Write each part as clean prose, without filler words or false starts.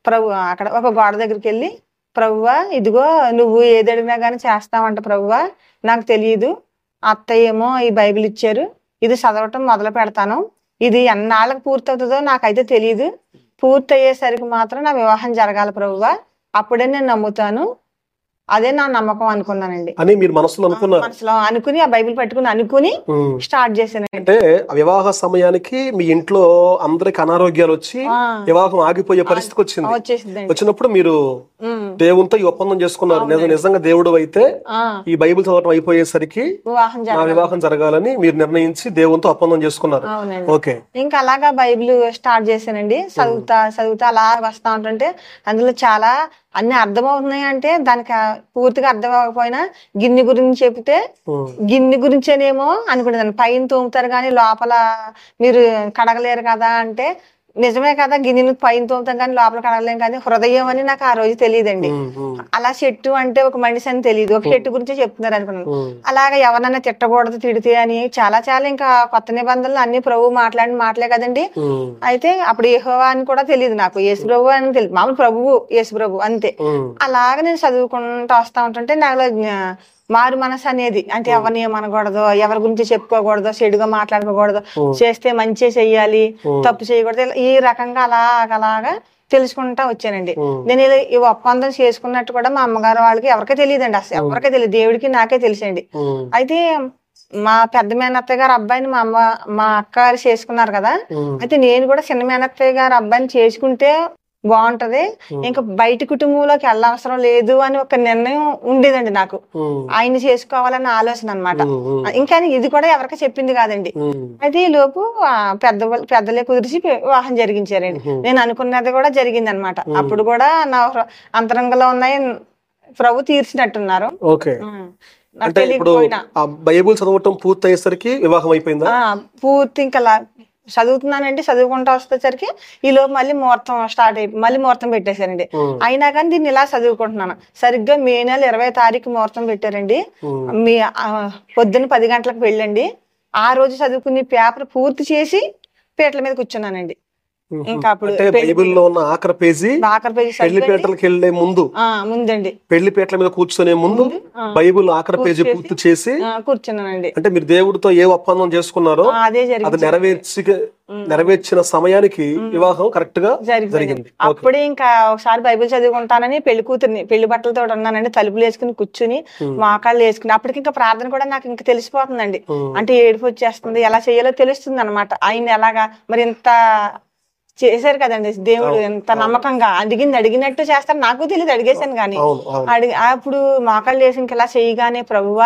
అక్కడ ఒక గోడ దగ్గరికి వెళ్ళి, ప్రభువా ఇదిగో నువ్వు ఏది అడిగినా గానీ చేస్తావంట ప్రభువా, నాకు తెలియదు. అత్తయ్య ఏమో ఈ బైబిల్ ఇచ్చారు, ఇది చదవటం మొదలు పెడతాను, ఇది ఎన్నాళ్ళకి పూర్తవుతుందో నాకైతే తెలియదు, పూర్తి అయ్యేసరికి మాత్రం నా వివాహం జరగాలి ప్రభువా, అప్పుడే నేను నమ్ముతాను, అదే నా నమ్మకం అనుకున్నానండి అని మీరు మనసులో అనుకున్నారు. మనసులో అనుకుని ఆ బైబిల్ పట్టుకుని అనుకుని స్టార్ట్ చేశాను. అంటే వివాహ సమయానికి మీ ఇంట్లో అందరికి అనారోగ్యాలు వచ్చి వివాహం ఆగిపోయే పరిస్థితికి వచ్చింది. వచ్చినప్పుడు మీరు దేవునితో ఈ ఒప్పందం చేసుకున్నారు, నిజంగా దేవుడు అయితే ఈ బైబిల్ చదవటం అయిపోయేసరికి నా వివాహం జరగాలని మీరు నిర్ణయించి దేవునితో ఒప్పందం చేసుకున్నారు. ఓకే, ఇంకా అలాగా బైబిల్ స్టార్ట్ చేశానండి. చదువుతా అలా వస్తా ఉంటుంటే అందులో చాలా అన్ని అర్థమవుతున్నాయి. అంటే దానికి పూర్తిగా అర్థం అవ్వకపోయినా గిన్నె గురించి చెప్తే గిన్నె గురించేనేమో అనుకునేదాన్ని. పైన తోముతారు కానీ లోపల మీరు కడగలేరు కదా అంటే, నిజమే కదా, గిన్నెను పైన తోముతాం కానీ లోపల కడగలేం కానీ హృదయం అని నాకు ఆ రోజు తెలియదండి. అలా చెట్టు అంటే ఒక మనిషి అని తెలియదు, ఒక చెట్టు గురించే చెప్తున్నారు అనుకున్నాను. అలాగా ఎవరన్నా తిట్టకూడదు, తిడితే అని చాలా ఇంకా కొత్త నిబంధనలు అన్ని ప్రభు మాటలే కదండి. అయితే అప్పుడు యెహోవా అని కూడా తెలియదు నాకు, యేసు ప్రభు అని తెలియదు, మామూలు ప్రభువు యేసు ప్రభు అంతే. అలాగ నేను చదువుకుంటూ వస్తా ఉంటుంటే నాలో మారు మనసు అనేది, అంటే ఎవరిని ఏమనకూడదు, ఎవరి గురించి చెప్పుకోకూడదు, చెడుగా మాట్లాడుకోకూడదు, చేస్తే మంచి చెయ్యాలి, తప్పు చేయకూడదు, ఈ రకంగా అలాగా తెలుసుకుంటా వచ్చానండి. నేను ఈ ఒప్పందం చేసుకున్నట్టు కూడా మా అమ్మగారు వాళ్ళకి ఎవరికే తెలియదండి, అసలు ఎవరికే తెలియదు, దేవుడికి నాకే తెలిసండి. అయితే మా పెద్ద మేనత్తయ్య గారు అబ్బాయిని మా అక్క గారు చేసుకున్నారు కదా, అయితే నేను కూడా చిన్న మేనత్తయ్య గారు అబ్బాయిని చేసుకుంటే బాగుంటది, ఇంకా బయట కుటుంబంలోకి వెళ్ళవసరం లేదు అని ఒక నిర్ణయం ఉండేదండి నాకు. ఆయన చేసుకోవాలన్న ఆలోచన అనమాట. ఇంకా ఇది కూడా ఎవరికి చెప్పింది కాదండి. అయితే ఈ లోపు పెద్దలే కుదిరిచి వివాహం జరిగించారండి. నేను అనుకున్నది కూడా జరిగింది అనమాట. అప్పుడు కూడా నా అంతరంగంలో ఉన్నాయి ప్రభు తీర్చినట్టున్నారు. బైబిల్ చదవటం పూర్తి అయ్యేసరికి వివాహం అయిపోయిందా? పూర్తి ఇంకా చదువుతున్నానండి. చదువుకుంటా వచ్చేసరికి ఈ లోపు మళ్ళీ ముహూర్తం స్టార్ట్ మళ్ళీ ముహూర్తం పెట్టేశారండి. అయినా కానీ దీన్ని ఇలా చదువుకుంటున్నాను. సరిగ్గా మే నెల 20వ తారీఖు ముహూర్తం పెట్టారండి. మీ పొద్దున్న 10 గంటలకు వెళ్ళండి. ఆ రోజు చదువుకుని పేపర్ పూర్తి చేసి పీటల మీద కూర్చున్నానండి. ఇంకా అప్పుడు బైబిల్లో ఉన్న ఆఖరి పేజీ పెళ్లి పీటలకు వెళ్లే ముందండి, పెళ్లి పీటల మీద కూర్చునే ముందు బైబిల్ ఆఖరి పేజీ పూర్తి చేసి కూర్చున్నానండి. అంటే మీరు దేవుడితో ఏ ఒప్పందం చేసుకున్నారో అది నెరవేర్చిన సమయానికి వివాహం కరెక్ట్ గా జరిగింది. అప్పుడే ఇంకా ఒకసారి బైబిల్ చదువుకుంటానని పెళ్లి బట్టలతో ఉన్నానండి. తలుపులు వేసుకుని కూర్చుని మోకాళ్ళు వేసుకుని అప్పటికి ఇంకా ప్రార్థన కూడా నాకు ఇంకా తెలిసిపోతుందండి. అంటే ఏడుపు వచ్చేస్తుంది, ఎలా చేయాలో తెలుస్తుంది అనమాట. ఆయన ఎలాగా మరి ఇంత చేశారు కదండి దేవుడు, ఎంత నమ్మకంగా అడిగినట్టు చేస్తారు. నాకు తెలియదు, అడిగేశాను కానీ అప్పుడు మోకాళ్ళు వేసి ఇంకెలా చేయగానే ప్రభువా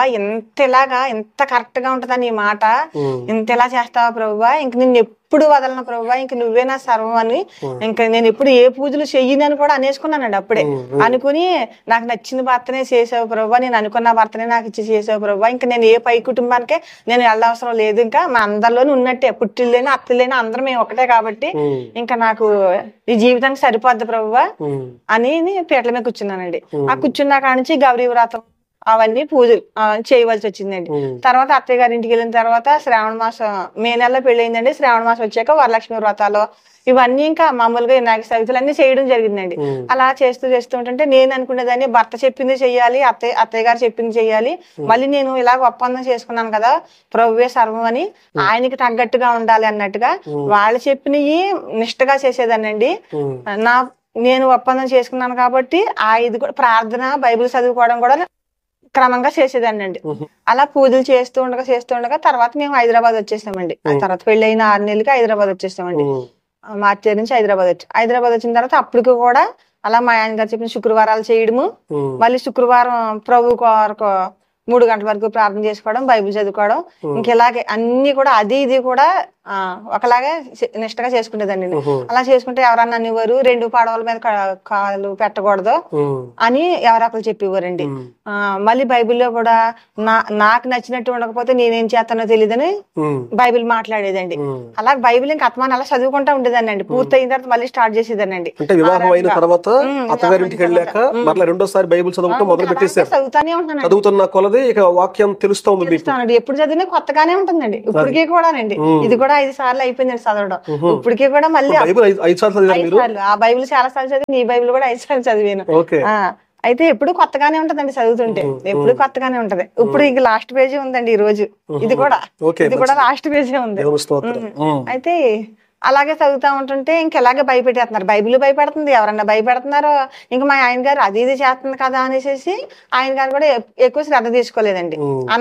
ఎంత కరెక్ట్ గా ఉంటదని ఈ మాట, ఇంత ఎలా చేస్తావా ప్రభువా, ఇంక నిన్ను ఎప్పుడు వదలను ప్రభువా, ఇంక నువ్వే నా సర్వం అని, ఇంకా నేను ఎప్పుడు ఏ పూజలు చెయ్యనని కూడా అనేసుకున్నానండి. అప్పుడే అనుకుని నాకు నచ్చిన భర్తనే చేసావు ప్రభువా, నేను అనుకున్న భర్తనే నాకు ఇచ్చి చేసావు ప్రభువా, ఇంకా నేను ఏ పై కుటుంబానికే నేను వెళ్ళవసరం లేదు, ఇంకా మా అందరిలోనే ఉన్నట్టే, పుట్టిల్లేని అత్తలేని అందరం మేము ఒకటే కాబట్టి ఇంకా నాకు ఈ జీవితానికి సరిపోద్ది ప్రభువా అని పీటల మీద కూర్చున్నానండి. ఆ కూర్చున్నా కానించి గౌరీ వ్రతం అవన్నీ పూజలు చేయవలసి వచ్చిందండి. తర్వాత అత్తయ్య గారి ఇంటికి వెళ్ళిన తర్వాత శ్రావణ మాసం మే నెలలో పెళ్ళయిందండి. శ్రావణ మాసం వచ్చాక వరలక్ష్మి వ్రతాలు ఇవన్నీ ఇంకా మామూలుగా వినాయక చవితులు అన్ని చేయడం జరిగిందండి. అలా చేస్తూ ఉంటుంటే నేను అనుకునేదాన్ని భర్త చెప్పింది చెయ్యాలి, అత్తయ్య గారు చెప్పింది చెయ్యాలి, మళ్ళీ నేను ఇలాగ ఒప్పందం చేసుకున్నాను కదా ప్రభువే సర్వం అని, ఆయనకి తగ్గట్టుగా ఉండాలి అన్నట్టుగా వాళ్ళు చెప్పినవి నిష్ఠగా చేసేదానండి. నేను ఒప్పందం చేసుకున్నాను కాబట్టి ఇది కూడా ప్రార్థన బైబిల్ చదువుకోవడం కూడా క్రమంగా చేసేదాన్ని అండి. అలా పూజలు చేస్తూ ఉండగా తర్వాత మేము హైదరాబాద్ వచ్చేసామండి. తర్వాత పెళ్ళైన 6 నెలలకి హైదరాబాద్ వచ్చేసామండి. మార్చి నుంచి హైదరాబాద్ వచ్చిన తర్వాత అప్పటికి కూడా అలా మా ఆయన గారు చెప్పిన శుక్రవారాలు చేయడము, మళ్ళీ శుక్రవారం ప్రభు కొరకు 3 గంటల వరకు ప్రార్థన చేసుకోవడం, బైబిల్ చదువుకోవడం, ఇంకెలాగే అన్ని కూడా ఇది కూడా ఒకలాగే నిష్టగా చేసుకునేదండి. అలా చేసుకుంటే ఎవరన్నా అనేవారు 2 పడవల మీద కాలు పెట్టకూడదు అని ఎవరొకరు చెప్పేవారండి. మళ్ళీ బైబిల్లో కూడా నాకు నచ్చినట్టు ఉండకపోతే నేనేం చేస్తానో తెలియదని బైబిల్ మాట్లాడేదండి. అలా బైబిల్ ఇంకా ఆత్మాన్ని అలా చదువుకుంటా ఉండేదాన్ని అండి. పూర్తయిన తర్వాత మళ్ళీ స్టార్ట్ చేసేదాన్ని. వివాహం అయిన తర్వాత అత్తగారింటికి వెళ్ళాక మళ్ళీ రెండోసారి బైబిల్ చదవటం మొదలు పెట్టేశారు. చదువుతానే ఉంటాను, చదువుతున్న కొలది ఇక వాక్యం తెలుస్తుంది. ఎప్పుడు చదివినా కొత్తగానే ఉంటుందండి. ఇప్పటికీ కూడానండి. ఇది కూడా 5 సార్లు అయిపోయింది చదవడం. ఇప్పటికీ కూడా మళ్ళీ బైబిల్ 5 సార్లు చదివారా 5 మీరు? సార్లు ఆ బైబిల్ చాలా సార్లు చదివి, ఈ బైబిల్ కూడా 5 సార్లు చదివాను. ఓకే. అయితే ఎప్పుడు కొత్తగానే ఉంటదండి చదువుతుంటే, ఎప్పుడు కొత్తగానే ఉంటది. ఇప్పుడు ఇంక లాస్ట్ పేజీ ఉందండి ఈ రోజు, ఇది కూడా లాస్ట్ పేజీ ఉంది. అయితే అలాగే చదువుతా ఉంటుంటే ఇంకెలాగే భయపెట్టేస్తున్నారు, బైబిల్ భయపెడుతుంది, ఎవరన్నా భయపెడుతున్నారో. ఇంకా మా ఆయన గారు అది ఇది చేస్తుంది కదా అనేసి ఆయన గారు కూడా ఎక్కువ శ్రద్ధ తీసుకోలేదండి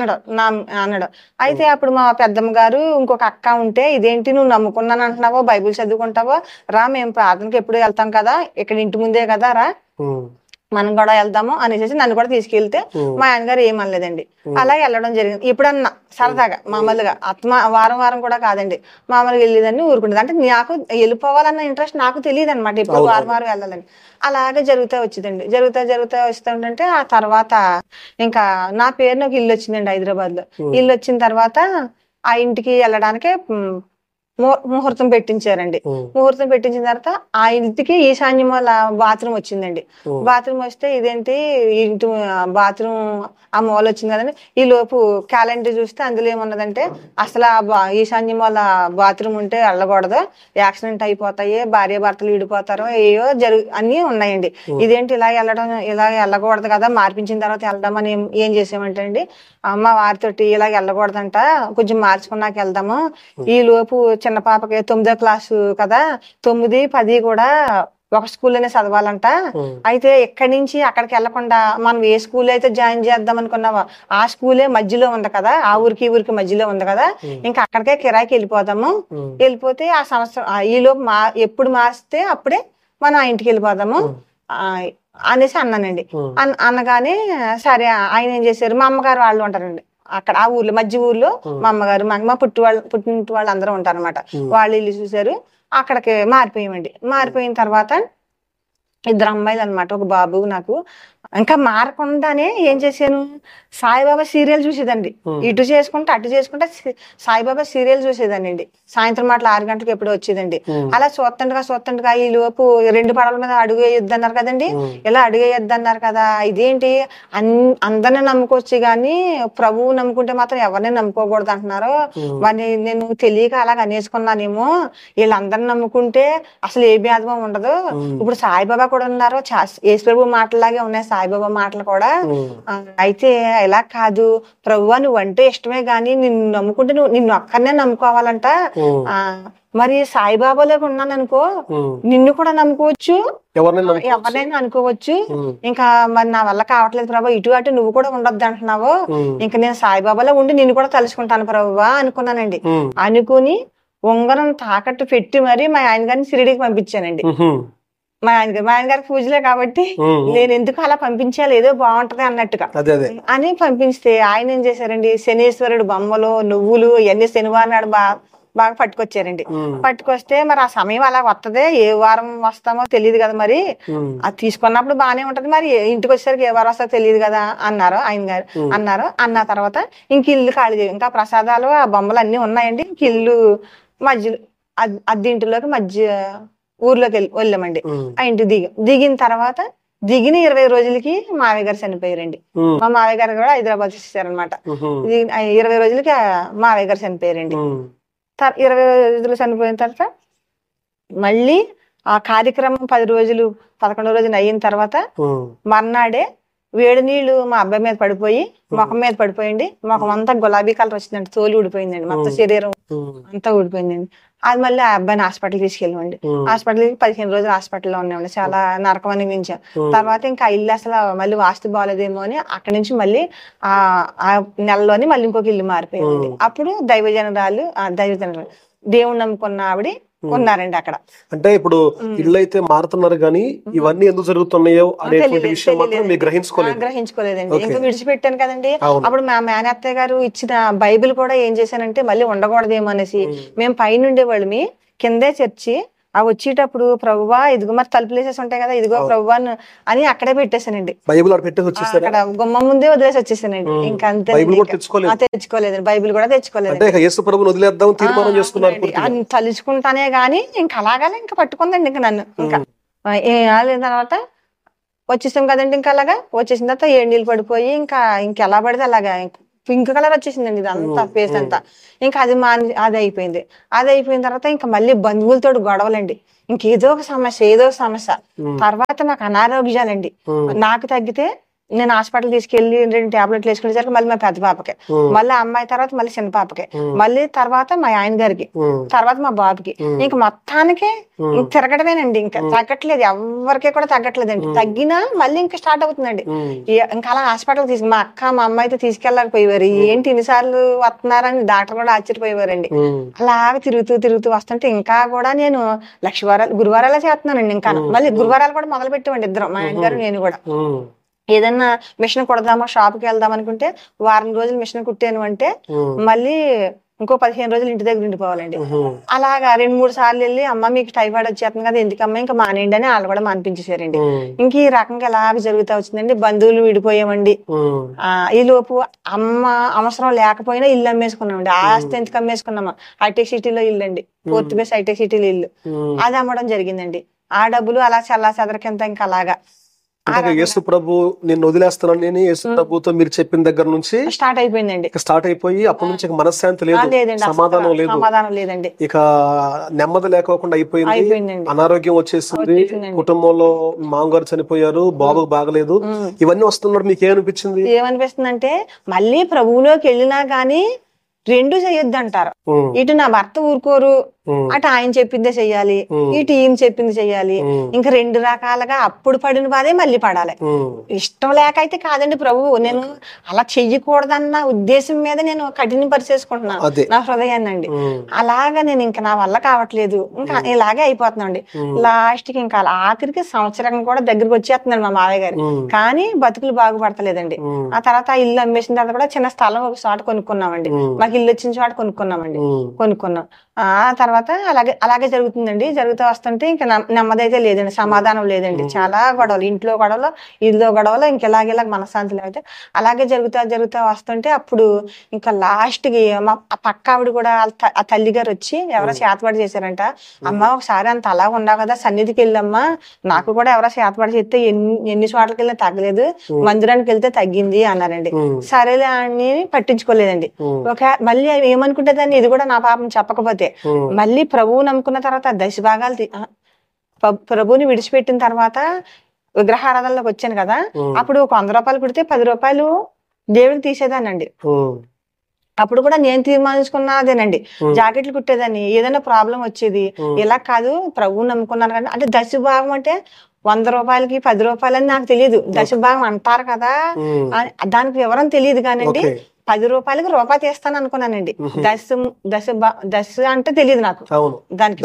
అనడం. అయితే అప్పుడు మా పెద్దమ్మ గారు ఇంకొక అక్క ఉంటే, ఇదేంటి నువ్వు నమ్ముకున్నాను అంటున్నావో, బైబిల్ చదువుకుంటావో, రా మేము ప్రార్థనకి ఎప్పుడు వెళ్తాం కదా, ఇక్కడ ఇంటి ముందే కదా, రా మనం కూడా వెళ్దాము అనేసి నన్ను కూడా తీసుకెళ్తే మా ఆయన గారు ఏమనలేదండి. అలా వెళ్ళడం జరిగింది. ఎప్పుడన్నా సరదాగా మామూలుగా వారం వారం కూడా కాదండి, మామూలుగా వెళ్ళేదాన్ని, ఊరుకుంటుంది. అంటే నాకు వెళ్ళిపోవాలన్న ఇంట్రెస్ట్ నాకు తెలియదు అనమాట, ఎప్పుడు వారం వారం వెళ్ళాలని. అలాగే జరుగుతూ వచ్చిందండి. జరుగుతూ వస్తుంటే ఆ తర్వాత ఇంకా నా పేరు నాకు ఇల్లు వచ్చిందండి హైదరాబాద్ లో. ఇల్లు వచ్చిన తర్వాత ఆ ఇంటికి వెళ్ళడానికి ముహూర్తం పెట్టించారండి. ముహూర్తం పెట్టించిన తర్వాత ఆ ఇంటికి ఈశాన్యం వాళ్ళ బాత్రూమ్ వచ్చిందండి. బాత్రూమ్ వస్తే ఇదేంటి ఇంటి బాత్రూమ్ ఆ మూల వచ్చింది కదండి. ఈ లోపు క్యాలెండర్ చూస్తే అందులో ఏమున్నదంటే, అసలు ఆ ఈశాన్యం వాళ్ళ బాత్రూమ్ ఉంటే వెళ్ళకూడదు, యాక్సిడెంట్ అయిపోతాయి, భార్య భర్తలు విడిపోతారు, ఏయో అన్నీ ఉన్నాయండి. ఇదేంటి ఇలా వెళ్ళకూడదు కదా, మార్పించిన తర్వాత వెళ్దామని ఏం చేసామంటే అండి, మా వారితోటి ఇలా వెళ్ళకూడదంట, కొంచెం మార్చుకున్నాక వెళ్దాము. ఈ లోపు చిన్న పాపకి 9వ క్లాసు కదా, 9, 10 కూడా ఒక స్కూల్లోనే చదవాలంట. అయితే ఇక్కడి నుంచి అక్కడికి వెళ్లకుండా మనం ఏ స్కూల్ అయితే జాయిన్ చేద్దాం అనుకున్నావో ఆ స్కూలే మధ్యలో ఉంది కదా, ఆ ఊరికి ఊరికి మధ్యలో ఉంది కదా, ఇంకా అక్కడికే కిరాయికి వెళ్ళిపోదాము. వెళ్ళిపోతే ఆ సంవత్సరం ఈ లోపు ఎప్పుడు మారిస్తే అప్పుడే మనం ఆ ఇంటికి వెళ్ళిపోదాము అనేసి అన్నానండి. అనగానే సరే. ఆయన ఏం చేశారు, మా అమ్మగారు వాళ్ళు ఉంటారండి అక్కడ ఆ ఊర్లో, మధ్య ఊర్లో మా అమ్మగారు, మా పుట్టింటి వాళ్ళు అందరూ ఉంటారు అనమాట. వాళ్ళు ఇల్లు చూసారు, అక్కడికి మారిపోయామండి. మారిపోయిన తర్వాత 2 అమ్మాయిలు అనమాట, ఒక బాబు. నాకు ఇంకా మారకుండానే ఏం చేశాను, సాయిబాబా సీరియల్ చూసేదండి. ఇటు చేసుకుంటే అటు చేసుకుంటే సాయిబాబా సీరియల్ చూసేదాన్ని అండి. సాయంత్రం మాటలు 6 గంటలకు ఎప్పుడో వచ్చేదండి. అలా చూస్తుండగా ఈ లోపు 2 పడవల మీద అడుగు వేయొద్దు అన్నారు కదండి, ఇలా అడుగు వేయొద్దు అన్నారు కదా, ఇదేంటి అందరిని నమ్ముకోవచ్చు కానీ ప్రభువు నమ్ముకుంటే మాత్రం ఎవరిని నమ్ముకోకూడదు అంటున్నారు. మరి నేను తెలియక అలాగ అనేసుకున్నానేమో, వీళ్ళందరిని నమ్ముకుంటే అసలు ఏ భేదమో ఉండదు. ఇప్పుడు సాయిబాబా కూడా ఉన్నారు, యేసుప్రభు మాటలాగే ఉన్నాయి సాయిబాబా మాటలు కూడా. అయితే ఇలా కాదు, ప్రభువా నువ్వంటే ఇష్టమే గాని నిన్ను నమ్ముకుంటే నిన్ను ఒక్కరినే నమ్ముకోవాలంట. మరి సాయిబాబాలోకి ఉన్నాను అనుకో, నిన్ను కూడా నమ్ముకోవచ్చు, ఎవరినైనా అనుకోవచ్చు. ఇంకా మరి నా వల్ల కావట్లేదు ప్రభు, ఇటు అటు నువ్వు కూడా ఉండొద్దు అంటున్నావు, ఇంకా నేను సాయిబాబాలో ఉండి నిన్ను కూడా తలుచుకుంటాను ప్రభువా అనుకున్నానండి. అనుకుని ఉంగరం తాకట్టు పెట్టి మరి మా ఆయన గారిని షిరిడీకి పంపించానండి. మా ఆయన గారికి పూజలే కాబట్టి నేను ఎందుకు అలా పంపించాలి, ఏదో బాగుంటది అన్నట్టుగా అని పంపిస్తే ఆయన ఏం చేశారండి, శనీశ్వరుడు బొమ్మలు, నువ్వులు ఇవన్నీ శనివారం నాడు బాగా పట్టుకొచ్చారండి. పట్టుకొస్తే మరి ఆ సమయం అలా వస్తుంది, ఏ వారం వస్తామో తెలియదు కదా, మరి అది తీసుకున్నప్పుడు బాగానే ఉంటది, మరి ఇంటికి వచ్చేసరికి ఏ వారం వస్తుందో తెలియదు కదా అన్నారు ఆయన గారు. అన్న తర్వాత ఇంక ఇల్లు ఖాళీ, ఇంకా ప్రసాదాలు ఆ బొమ్మలు అన్ని ఉన్నాయండి. ఇంక ఇల్లు మధ్యలో అద్దెంటిలోకి ఊర్లోకి వెళ్ళామండి. ఆ ఇంటి దిగిన తర్వాత దిగిన 20 రోజులకి మావయ్య గారు చనిపోయారండి. మా మావయ్య గారు కూడా హైదరాబాద్ వచ్చేసారనమాట. 20 రోజులకి మావయ్య గారు చనిపోయారండి. 20 రోజులు చనిపోయిన తర్వాత మళ్ళీ ఆ కార్యక్రమం 10 రోజులు 11వ రోజున అయిన తర్వాత మర్నాడే వేడి నీళ్లు మా అబ్బాయి మీద పడిపోయి, ముఖం మీద పడిపోయింది. ముఖం అంతా గులాబీ కలర్ వచ్చిందండి, తోలు ఊడిపోయిందండి, మొత్తం శరీరం అంతా ఊడిపోయిందండి. అది మళ్ళీ ఆ అబ్బాయిని హాస్పిటల్ తీసుకెళ్ళమండి. హాస్పిటల్కి 15 రోజులు హాస్పిటల్లో ఉన్నామండి. చాలా నరకం అనిపించాం. తర్వాత ఇంకా ఇల్లు అసలు మళ్ళీ వాస్తు బాగోలేదేమో అని అక్కడి నుంచి మళ్ళీ ఆ నెలలోని మళ్ళీ ఇంకొక ఇల్లు మారిపోయింది. అప్పుడు దైవజనరాలు దేవుణ్ణి నమ్ముకున్న ఆవిడ ఉన్నారండి అక్కడ. అంటే ఇప్పుడు ఇల్లు అయితే మారుతున్నారు కానీ ఇవన్నీ ఎందుకు జరుగుతున్నాయో అనేటువంటి విషయం మాత్రం మీరు గ్రహించుకోలేదండి. ఇంకా విడిచిపెట్టాను కదండి. అప్పుడు మా మేనత్తయ్య గారు ఇచ్చిన బైబిల్ కూడా ఏం చేశానంటే మళ్ళీ ఉండకూడదేమో అనేసి, మేము పైన ఉండేవాళ్ళమి, కిందే చర్చి, ఆ వచ్చేటప్పుడు ప్రభువా ఇదిగో మరి తలుపులు వేసేసి ఉంటాయి కదా, ఇదిగో ప్రభువా అని అక్కడే పెట్టేశానండి. అక్కడ గుమ్మ ముందే వదిలేసి వచ్చేసానండి. ఇంకా అంతే, తెచ్చుకోలేదండి, బైబిల్ కూడా తెచ్చుకోలేదు. తలుచుకుంటానే గాని ఇంకా అలాగానే ఇంకా పట్టుకుందండి ఇంకా నన్ను. ఇంకా తర్వాత వచ్చేసాం కదండి, ఇంకా అలాగా వచ్చేసిన తర్వాత 7 నీళ్ళు పడిపోయి ఇంకా ఇంకెలా పడితే అలాగా పింక్ కలర్ వచ్చేసిందండి ఇదంతా ఫేస్ అంతా. ఇంకా అది అయిపోయింది. అది అయిపోయిన తర్వాత ఇంకా మళ్ళీ బంధువులతో గొడవలండి. ఇంకేదో ఒక సమస్య. తర్వాత నాకు అనారోగ్యాలండి. నాకు తగ్గితే నేను హాస్పిటల్ తీసుకెళ్లి 2 టాబ్లెట్లు వేసుకునేసరికి మళ్ళీ మా పెద్ద పాపకి, మళ్ళీ అమ్మాయి తర్వాత మళ్ళీ చిన్న పాపకి, మళ్ళీ తర్వాత మా ఆయన గారికి, తర్వాత మా బాబుకి. ఇంకా మొత్తానికి తిరగడమేనండి. ఇంకా తగ్గట్లేదు, ఎవరికి కూడా తగ్గట్లేదండి. తగ్గినా మళ్ళీ ఇంకా స్టార్ట్ అవుతుందండి. ఇంకా అలా హాస్పిటల్ మా అక్క మా అమ్మ అయితే తీసుకెళ్ళకపోయేవారు. ఏంటి ఇన్నిసార్లు వస్తున్నారని డాక్టర్ కూడా ఆశ్చర్యపోయేవారండి. అలాగా తిరుగుతూ వస్తుంటే ఇంకా కూడా నేను గురువారాలే చేస్తున్నానండి. ఇంకా మళ్ళీ గురువారాలు కూడా మొదలు పెట్టామండి ఇద్దరం, మా ఆయన గారు నేను కూడా. ఏదన్నా మిషన్ కుడదామా షాప్కి వెళ్దాం అనుకుంటే వారం రోజులు మిషన్ కుట్టాను అంటే మళ్ళీ ఇంకో 15 రోజులు ఇంటి దగ్గర ఉండిపోవాలండి. అలాగా 2-3 సార్లు వెళ్ళి అమ్మ మీకు టైఫాయిడ్ వచ్చేస్తుంది కదా ఎందుకమ్మా ఇంకా మానేయండి అని వాళ్ళు కూడా మానిపించేశారండి. ఇంక ఈ రకంగా ఎలాగ జరుగుతూ వచ్చిందండి. బంధువులు విడిపోయామండి. ఈ లోపు అమ్మ అవసరం లేకపోయినా ఇల్లు అమ్మేసుకున్నామండి. ఆస్తి ఎందుకు అమ్మేసుకున్నామా, హైటెక్ సిటీలో ఇల్లు అండి, 4th బేస్ హైటెక్ సిటీలో ఇల్లు, అది అమ్మడం జరిగిందండి. ఆ డబ్బులు అలా చల్లా చెదరకింత ఇంకా అలాగా యేసు ప్రభు నిన్ను వదిలేస్తున్నాను నేను యేసు ప్రభుతో మీరు చెప్పిన దగ్గర నుంచి స్టార్ట్ అయిపోయిందండి. స్టార్ట్ అయిపోయి అప్పటి నుంచి మనశ్శాంతి లేదు, సమాధానం లేదండి. ఇక నెమ్మది లేకోకుండా అయిపోయింది. అనారోగ్యం వచ్చేసింది, కుటుంబంలో మామగారు చనిపోయారు, బాబు బాగలేదు, ఇవన్నీ వస్తున్నారు. మీకు ఏమనిపిస్తుంది అంటే మళ్ళీ ప్రభువులోకి వెళ్ళినా గానీ 2 చేయొద్దు అంటారు. ఇటు నా భర్త ఊరుకోరు, అటు ఆయన చెప్పిందే చెయ్యాలి, ఇటు ఈయన చెప్పింది చెయ్యాలి. ఇంకా 2 రకాలుగా అప్పుడు పడిన బాధే మళ్ళీ పడాలి. ఇష్టం లేక అయితే కాదండి ప్రభువు, నేను అలా చెయ్యకూడదన్న ఉద్దేశం మీద నేను కఠిన పరిచేసుకుంటున్నాను నా హృదయాన్ని అండి. అలాగా నేను ఇంకా నా వల్ల కావట్లేదు, ఇంకా ఇలాగే అయిపోతున్నాండి. లాస్ట్ కి ఇంకా ఆఖరికి సంవత్సరం కూడా దగ్గరికి వచ్చేస్తున్నాడు మా మావయ్య గారు, కానీ బతుకులు బాగుపడతలేదండి. ఆ తర్వాత ఆ ఇల్లు అమ్మేసిన తర్వాత కూడా చిన్న స్థలం ఒక చోట కొనుక్కున్నామండి. మాకు ఇల్లు వచ్చిన చోట కొనుక్కున్నాం. ఆ తర్వాత అలాగే జరుగుతుందండి. జరుగుతూ వస్తుంటే ఇంకా నెమ్మదైతే లేదండి, సమాధానం లేదండి. చాలా గొడవలు, ఇంట్లో గొడవలు, ఇల్లు గొడవలు, ఇంకెలాగేలా మనశ్శాంతి లేకపోతే అలాగే జరుగుతూ వస్తుంటే అప్పుడు ఇంకా లాస్ట్ కి మా పక్క ఆవిడ కూడా ఆ తల్లి గారు వచ్చి ఎవరో చేతబడి చేశారంట. అమ్మ ఒకసారి అంత అలా ఉన్నావు కదా సన్నిధికి వెళ్ళమ్మా, నాకు కూడా ఎవరో చేతబడి చేస్తే ఎన్ని చోట్లకి వెళ్ళినా తగ్గలేదు, మందిరానికి వెళ్తే తగ్గింది అన్నారండి. సరేలే అని పట్టించుకోలేదండి. మళ్ళీ ఏమనుకుంటేదాన్ని ఇది కూడా నా పాపం చెప్పకపోతే, మళ్ళీ ప్రభువు నమ్ముకున్న తర్వాత దశభాగాలు ప్రభువుని విడిచిపెట్టిన తర్వాత విగ్రహారాధనలోకి వచ్చాను కదా, అప్పుడు 100 రూపాయలు పెడితే 10 రూపాయలు దేవుడికి తీసేదానండి. అప్పుడు కూడా నేను తీర్మానించుకున్నదేనండి, జాకెట్లు కుట్టేదాన్ని. ఏదైనా ప్రాబ్లం వచ్చేది, ఇలా కాదు ప్రభువు నమ్ముకున్నాను కానీ అంటే దశభాగం అంటే 100 రూపాయలకి 10 రూపాయలు అని నాకు తెలియదు. దశభాగం అంటారు కదా, దానికి వివరం తెలియదు కానండి. 10 రూపాయలకి రూపాయి తీస్తాను అనుకున్నానండి. దశ అంటే తెలియదు నాకు, దానికి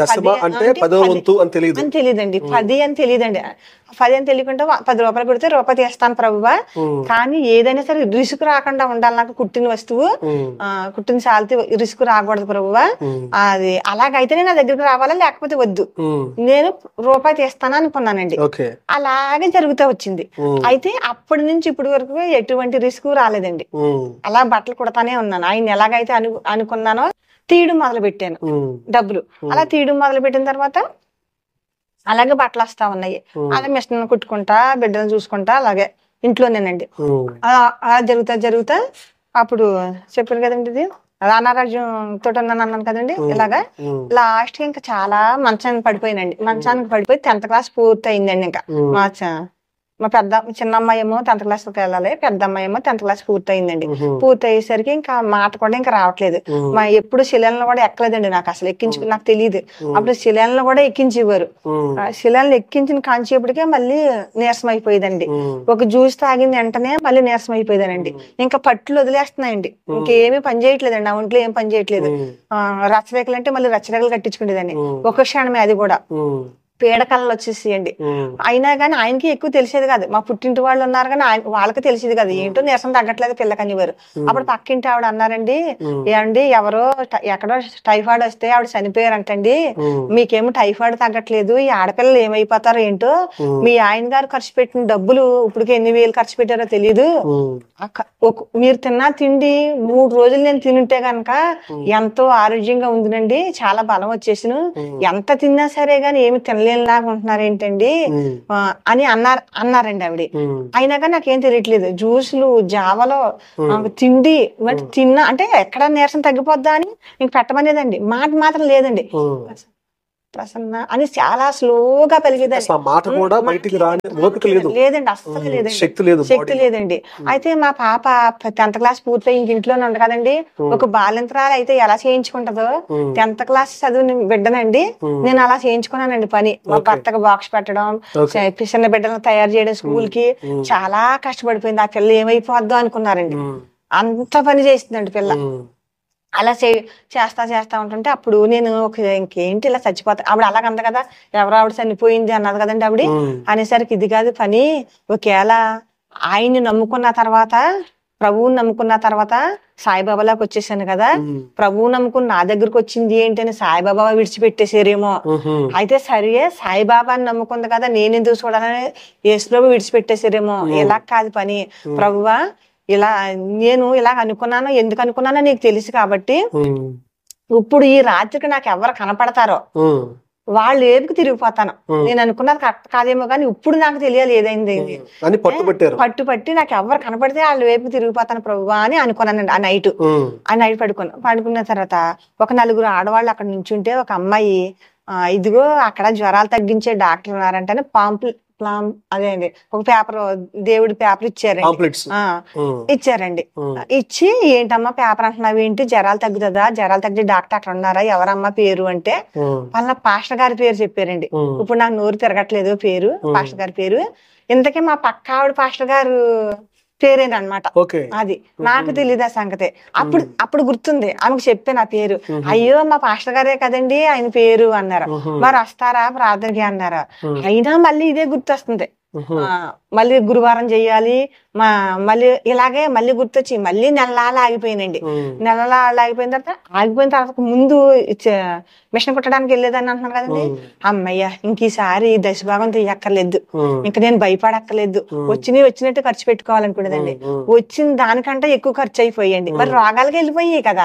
తెలియదండి. 10 అని తెలియదండి. 10 అని తెలియకుండా 10 రూపాయలు పెడితే రూపాయి తీస్తాను ప్రభువా, కానీ ఏదైనా సరే రిస్క్ రాకుండా ఉండాలి, నాకు కుట్టిన వస్తువు కుట్టిన సాల్తీ రిస్క్ రాకూడదు ప్రభువా, అది అలాగైతేనే నా దగ్గరికి రావాలా లేకపోతే వద్దు, నేను రూపాయి తీస్తాను అనుకున్నానండి. అలాగే జరుగుతూ వచ్చింది. అయితే అప్పటి నుంచి ఇప్పటి వరకు ఎటువంటి రిస్క్ రాలేదండి. అలా బట్టలు కుడతానే ఉన్నాను. ఆయన ఎలాగైతే అనుకున్నానో తీయడం మొదలు పెట్టాను డబ్బులు. అలా తీయడం మొదలు పెట్టిన తర్వాత అలాగే బట్టలు వస్తా ఉన్నాయి. అలా మిషన్ కుట్టుకుంటా, బిడ్డలు చూసుకుంటా అలాగే ఇంట్లోనేనండి. అలా జరుగుతా అప్పుడు చెప్పాను కదండి, ఇది అనారోగ్యం తోటి అన్నాను కదండి. ఇలాగా లాస్ట్ కి ఇంకా చాలా మంచానికి పడిపోయి 10th క్లాస్ పూర్తి అయిందండి. ఇంకా మా చిన్న అమ్మాయి ఏమో 10th క్లాస్కి వెళ్ళాలి, పెద్ద అమ్మాయి ఏమో 10th క్లాస్ పూర్తి అయిందండి. పూర్తి అయ్యేసరికి ఇంకా మాట కూడా ఇంకా రావట్లేదు. ఎప్పుడు శిలలను కూడా ఎక్కలేదండి, నాకు అసలు నాకు తెలియదు. అప్పుడు శిలలను కూడా ఎక్కించేవారు. శిలలను ఎక్కించిన కాంచేపటికే మళ్ళీ నీరసం అయిపోయేదండి. ఒక జ్యూస్ తాగిన వెంటనే మళ్ళీ నీరసం అయిపోయేదానండి. ఇంకా పట్టులు వదిలేస్తున్నాయండి, ఇంకేమీ పని చేయట్లేదండి, నా ఒంట్లో ఏం పని చేయట్లేదు. రచ్చరేఖలు అంటే మళ్ళీ రచ్చరేఖలు కట్టించుకునేదాన్ని. ఒక క్షణమే అది కూడా పీడకలలు వచ్చేసేయండి. అయినా కానీ ఆయనకి ఎక్కువ తెలిసేది కాదు. మా పుట్టింటి వాళ్ళు ఉన్నారు కానీ వాళ్ళకి తెలిసేది కాదు, ఏంటో నీరసం తగ్గట్లేదు పిల్లకనివారు. అప్పుడు పక్కింటి ఆవిడ అన్నారండి, ఏమండి ఎవరో ఎక్కడో టైఫాయిడ్ వస్తే ఆవిడ చనిపోయారంటండి, మీకేమో టైఫాయిడ్ తగ్గట్లేదు, ఈ ఆడపిల్లలు ఏమైపోతారో ఏంటో, మీ ఆయన గారు ఖర్చు పెట్టిన డబ్బులు ఇప్పటికి ఎన్ని వేలు ఖర్చు పెట్టారో తెలీదు, మీరు తిన్నా తిండి 3 రోజులు నేను తినుంటే గనక ఎంతో ఆరోగ్యంగా ఉందినండి, చాలా బలం వచ్చేసిను, ఎంత తిన్నా సరే గాని ఏమి తినలేదు ఏలియన్ లాగా ఉంటున్నారు ఏంటండి అని అన్నారండి ఆవిడ. అయినా కానీ నాకేం తెలియట్లేదు. జ్యూస్లు, జావలో తిండి తిన్నా అంటే ఎక్కడ నీరసం తగ్గిపోద్దా అని ఇంక పెట్టమనేదండి. మాట మాత్రం లేదండి. ప్రసన్న అని చాలా స్లోగా పలికేదండి. లేదండి, అస్సలు లేదండి, శక్తి లేదండి. అయితే మా పాప 10th క్లాస్ పూర్తయి ఇంట్లోనే ఉంది కదండి. ఒక బాలింతరాలు అయితే ఎలా చేయించుకుంటదో 10th క్లాస్ చదువు బిడ్డనండి నేను అలా చేయించుకున్నానండి పని. మా భర్తకు బాక్స్ పెట్టడం, చిన్న బిడ్డలను తయారు చేయడం, స్కూల్ కి చాలా కష్టపడిపోయింది. ఆ పిల్ల ఏమైపోద్దో అనుకున్నారండి. అంత పని చేసిందండి పిల్ల. అలా చేస్తా ఉంటుంటే అప్పుడు నేను ఇంకేంటి ఇలా చచ్చిపోతా, ఆవిడ అలాగంద కదా, ఎవరు ఆవిడ చనిపోయింది అన్నది కదండి ఆవిడ. అనేసరికి ఇది కాదు పని, ఒకవేళ ఆయన్ని నమ్ముకున్న తర్వాత, ప్రభువుని నమ్ముకున్న తర్వాత సాయిబాబాలోకి వచ్చేసాను కదా, ప్రభువు నమ్ముకుని నా దగ్గరకు వచ్చింది ఏంటని సాయిబాబా విడిచిపెట్టేసారేమో. అయితే సరే సాయిబాబాని నమ్ముకుంది కదా, నేను ఎందుకు చూడాలని యేసుప్రభు విడిచిపెట్టేసారేమో. ఇలా కాదు పని ప్రభువా, ఇలా నేను ఇలా అనుకున్నాను, ఎందుకు అనుకున్నానో నీకు తెలుసు కాబట్టి ఇప్పుడు ఈ రాత్రికి నాకు ఎవరు కనపడతారో వాళ్ళు ఏపుకు తిరిగిపోతాను. నేను అనుకున్నది కరెక్ట్ కాదేమో కానీ ఇప్పుడు నాకు తెలియాలి ఏదైంది అని పట్టుపట్టి నాకు ఎవరు కనపడితే వాళ్ళ వైపు తిరిగిపోతాను ప్రభువా అని అనుకున్నానండి. ఆ నైట్ పడుకున్న తర్వాత ఒక 4 ఆడవాళ్ళు అక్కడ నుంచుంటే ఒక అమ్మాయి, ఇదిగో అక్కడ జ్వరాలు తగ్గించే డాక్టర్ ఉన్నారంటే అదే అండి ఒక పేపర్, దేవుడి పేపర్ ఇచ్చారండి. ఇచ్చి ఏంటమ్మా పేపర్ అంటున్నావు ఏంటి, జ్వరాలు తగ్గుతుందా, జ్వరాలు తగ్గే డాక్టర్ అక్కడ ఉన్నారా, ఎవరమ్మా పేరు అంటే వాళ్ళ పాస్టర్ గారి పేరు చెప్పారండి. ఇప్పుడు నాకు నోరు తిరగట్లేదు పేరు, పాస్టర్ గారి పేరు. ఇంతకీ మా పక్క ఆవిడ పాస్టర్ గారు పేరేనమాట. అది నాకు తెలియదు ఆ సంగతి. అప్పుడు గుర్తుంది, ఆమెకు చెప్పే నా పేరు. అయ్యో మా పాస్టర్ గారే కదండి ఆయన పేరు అన్నారు. మరి వస్తారా ప్రార్థనకి అన్నారు. అయినా మళ్ళీ ఇదే గుర్తొస్తుంది, మళ్ళీ గురువారం చెయ్యాలి, మళ్ళీ గుర్తొచ్చి మళ్ళీ నెలలా ఆగిపోయినండి. నెలలా ఆగిపోయిన తర్వాత ముందు మిషన్ కుట్టడానికి వెళ్ళేదని అంటున్నాను కదండి. అమ్మయ్య ఇంక ఈసారి దశభాగం తీయక్కర్లేదు, ఇంక నేను భయపడక్కర్లేదు, వచ్చినట్టు ఖర్చు పెట్టుకోవాలనుకునేదండి. వచ్చిన దానికంటే ఎక్కువ ఖర్చు అయిపోయండి. మరి రోగాలకి వెళ్ళిపోయాయి కదా,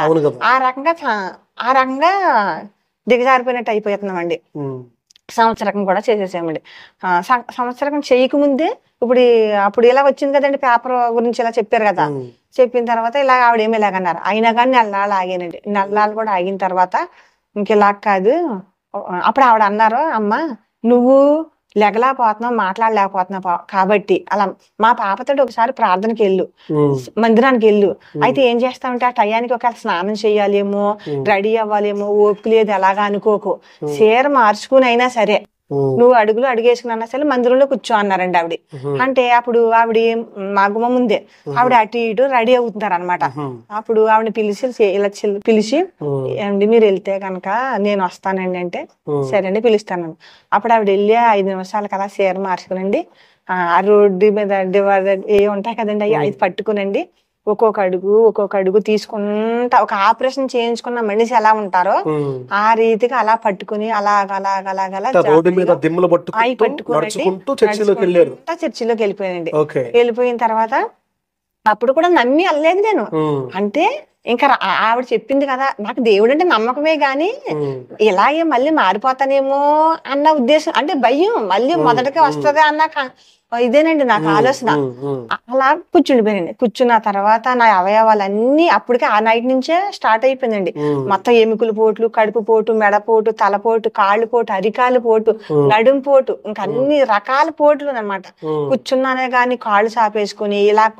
ఆ రకంగా దిగజారిపోయినట్టు అయిపోతున్నామండి. సంవత్సరకం కూడా చేసేసామండి. సంవత్సరకం చేయకముందే అప్పుడు ఇలా వచ్చింది కదండి పేపర్ గురించి ఇలా చెప్పారు కదా, చెప్పిన తర్వాత ఇలా ఆవిడేమి ఇలాగన్నారు. అయినా కానీ నెలలు ఆగానండి. నెలలు కూడా ఆగిన తర్వాత ఇంక ఇలా కాదు, అప్పుడు ఆవిడ అన్నారు, అమ్మ నువ్వు లెగలేకపోతున్నావు, మాట్లాడలేకపోతున్నావు కాబట్టి అలా మా పాపతో ఒకసారి ప్రార్థనకి వెళ్ళు, మందిరానికి వెళ్ళు. అయితే ఏం చేస్తామంటే ఆ టయానికి ఒకవేళ స్నానం చేయాలేమో, రెడీ అవ్వాలేమో, ఓపిక లేదు ఎలాగా అనుకోకు, చీర మార్చుకుని అయినా సరే నువ్వు అడుగేసుకున్నా సరే మందిరంలో కూర్చో అన్నారండి ఆవిడ. అంటే అప్పుడు ఆవిడ మా గుమ్మ ముందే ఆవిడ అటు ఇటు రెడీ అవుతున్నారు అనమాట. అప్పుడు ఆవిడ పిలిచి ఏమండి మీరు వెళ్తే కనుక నేను వస్తానండి అంటే, సరే అండి పిలుస్తాను. అప్పుడు ఆవిడ వెళ్ళి 5 నిమిషాలు కదా చీర మార్చుకునండి, ఆ రోడ్డు మీద ఏ ఉంటాయి కదండి అవి పట్టుకునండి, ఒక్కొక్క అడుగు తీసుకుంటా ఒక ఆపరేషన్ చేయించుకున్న మనిషి ఎలా ఉంటారో ఆ రీతిగా అలా పట్టుకుని చర్చిలోకి వెళ్ళిపోయానండి. వెళ్ళిపోయిన తర్వాత అప్పుడు కూడా నమ్మి వెళ్ళలేదు నేను. అంటే ఇంకా ఆవిడ చెప్పింది కదా, నాకు దేవుడు అంటే నమ్మకమే గాని ఇలాగే మళ్ళీ మారిపోతానేమో అన్న ఉద్దేశం, అంటే భయం మళ్ళీ మొదటికి వస్తుంది అన్న ఇదేనండి నాకు ఆలోచన. అలా కూర్చుండిపోయానండి. కూర్చున్న తర్వాత నా అవయవాలన్నీ అప్పటికే ఆ నైట్ నుంచే స్టార్ట్ అయిపోయిందండి. మొత్తం ఎముకల పోట్లు, కడుపు పోటు, మెడపోటు, తలపోటు, కాళ్ళు పోటు, అరికాలు పోటు, నడుం పోటు, ఇంకా అన్ని రకాల పోట్లు అనమాట. కూర్చున్నానే గాని కాళ్ళు చాపేసుకుని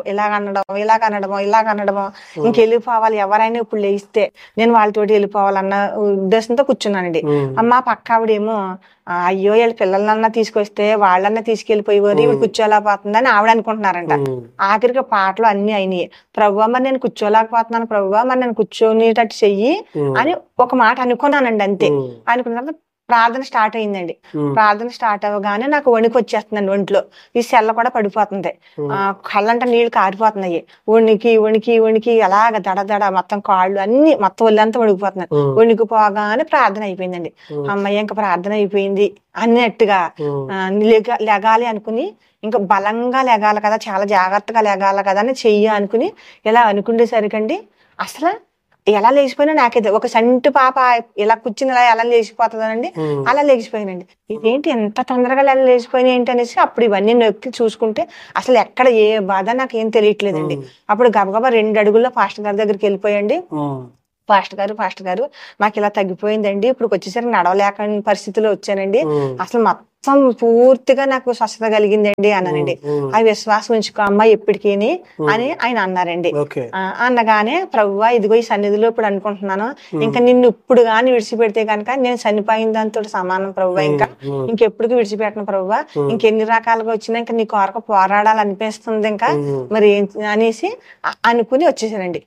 ఇలాగనడమో ఇంకెళ్ళిపోవాలి, ఎవరైనా ఇప్పుడు లేస్తే నేను వాళ్ళతోటి వెళ్ళిపోవాలన్న ఉద్దేశంతో కూర్చున్నానండి. అమ్మ పక్క ఆవిడేమో అయ్యో వీళ్ళ పిల్లలన్నా తీసుకొస్తే వాళ్ళన్నా తీసుకెళ్లిపోయేవారు, ఇవి కూర్చోలేకపోతుందని ఆవిడ అనుకుంటున్నారంట. ఆఖరికి పాటలు అన్ని అయినాయి. ప్రభువా మరి నేను కూర్చోలేకపోతున్నాను, ప్రభువా మరి నేను కూర్చొనేటట్టు చెయ్యి అని ఒక మాట అనుకున్నానండి. అంతే అనుకున్న తర్వాత ప్రార్థన స్టార్ట్ అయిందండి. ప్రార్థన స్టార్ట్ అవ్వగానే నాకు వణికి వచ్చేస్తుందండి ఒంట్లో. ఈ సెల్ల కూడా పడిపోతుంది, కళ్ళంట నీళ్లు కారిపోతున్నాయి. వణికి అలాగ దడ మొత్తం కాళ్ళు అన్ని మొత్తం ఒళ్ళంతా వణికిపోతున్నాయి. వణికిపోగానే ప్రార్థన అయిపోయిందండి. అమ్మయ్య ఇంకా ప్రార్థన అయిపోయింది అన్నట్టుగా లెగాలి అనుకుని, ఇంకా బలంగా లెగాలి కదా, చాలా జాగ్రత్తగా లెగాలి కదా అని చెయ్యి అనుకుని ఇలా అనుకునేసరికండి అసలు ఎలా లేచిపోయినా నాకైతే ఒక సంటి పాప ఇలా కూర్చుని ఎలా లేచిపోతుందనండి, అలా లేచిపోయినండి. ఇదేంటి ఎంత తొందరగా ఎలా లేచిపోయినా ఏంటి అనేసి అప్పుడు ఇవన్నీ నొక్కి చూసుకుంటే అసలు ఎక్కడ ఏ బాధ నాకు ఏం తెలియట్లేదండి. అప్పుడు గబగబా 2 అడుగుల్లో పాస్టర్ గారి దగ్గరికి వెళ్ళిపోయండి. పాస్టర్ గారు నాకు ఇలా తగ్గిపోయిందండి, ఇప్పుడు వచ్చేసరికి నడవలేక పరిస్థితిలో వచ్చానండి, అసలు మొత్తం పూర్తిగా నాకు స్వస్థత కలిగిందండి అన్నానండి. ఆ విశ్వాసం ఉంచుకో అమ్మా ఎప్పటికీ అని ఆయన అన్నారండి. అన్నగానే ప్రభువా ఇదిగో ఈ సన్నిధిలో ఇప్పుడు అనుకుంటున్నాను, ఇంకా నిన్ను ఇప్పుడు గాని విడిచిపెడితే కనుక నేను చనిపోయిన దాంతో సమానం ప్రభువా, ఇంకా ఇంకెప్పుడు విడిచిపెట్టను ప్రభువా, ఇంకెన్ని రకాలుగా వచ్చినా ఇంకా నీ కొరకు పోరాడాలనిపిస్తుంది ఇంకా మరి అనేసి అనుకుని వచ్చేసానండి.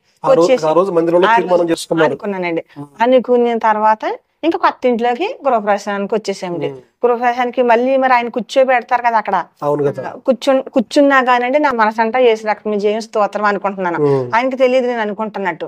అనుకున్నానండి. అనుకున్న తర్వాత ఇంకా కొత్త ఇంట్లోకి గృహప్రవేశానికి వచ్చేసామండి. గృహప్రవేశానికి మళ్ళీ మరి ఆయన కూర్చోబెడతారు కదా అక్కడ, కూర్చున్నా కానండి నా మనసంతా యేసు రక్తం జయం స్తోత్రం అనుకుంటున్నాను. ఆయనకి తెలియదు నేను అనుకుంటున్నట్టు.